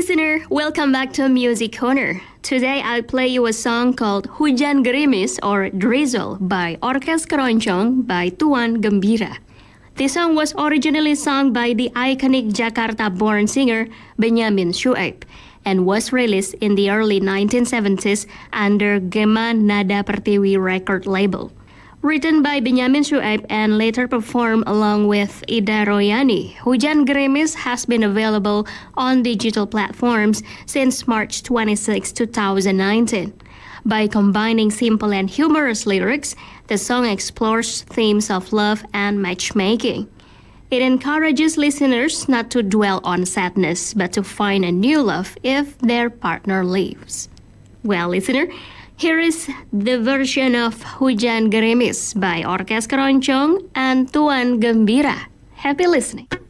listener, welcome back to Music Corner. Today I play you a song called Hujan Gerimis or Drizzle by Orkes Keroncong by Tuan Gembira. This song was originally sung by the iconic Jakarta-born singer Benyamin Sueb and was released in the early 1970s under Gema Nada Pertiwi record label. Written by Benyamin Sueb and later performed along with Ida Royani, Hujan Gerimis has been available on digital platforms since March 26, 2019. By combining simple and humorous lyrics, the song explores themes of love and matchmaking. It encourages listeners not to dwell on sadness, but to find a new love if their partner leaves. Well, listener, here is the version of Hujan Gerimis by Orkes Keroncong and Tuan Gembira. Happy listening.